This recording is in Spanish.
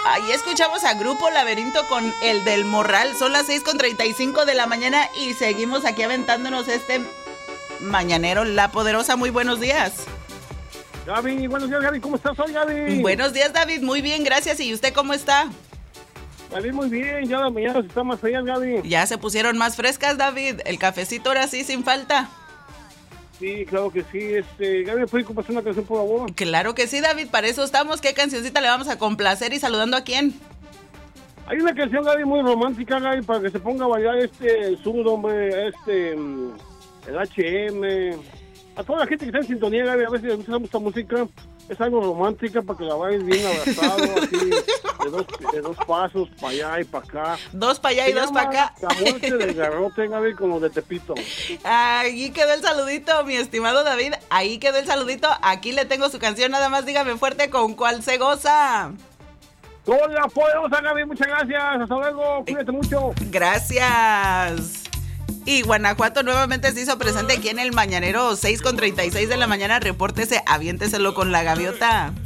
Ahí escuchamos a Grupo Laberinto con el del Morral. Son las 6:35 de la mañana y seguimos aquí aventándonos este mañanero La Poderosa. Muy buenos días. Gaby, buenos días, Gaby. ¿Cómo estás hoy, Gaby? Buenos días, David. Muy bien, gracias. ¿Y usted cómo está? Gaby, muy bien. Ya la mañana se está más fría, Gaby. Ya se pusieron más frescas, David. El cafecito ahora sí, sin falta. Sí, claro que sí. Gaby, ¿puedes compartir una canción, por favor? Claro que sí, David. Para eso estamos. ¿Qué cancioncita le vamos a complacer y saludando a quién? Hay una canción, Gaby, muy romántica, Gaby, para que se ponga a bailar el sur, hombre, el H&M. A toda la gente que está en sintonía, Gaby, a veces les gusta esta música. Es algo romántica para que la bailes bien abrazado, así, de dos pasos, para allá y para acá. Dos para allá y dos para acá. La muerte del garrote, Gaby, como de Tepito. Ahí quedó el saludito, mi estimado David. Ahí quedó el saludito. Aquí le tengo su canción, nada más dígame fuerte con cuál se goza. Con La Poderosa, Gaby, muchas gracias. Hasta luego, cuídate mucho. Gracias. Y Guanajuato nuevamente se hizo presente aquí en el Mañanero, 6:36 de la mañana. Repórtese, aviénteselo con la gaviota.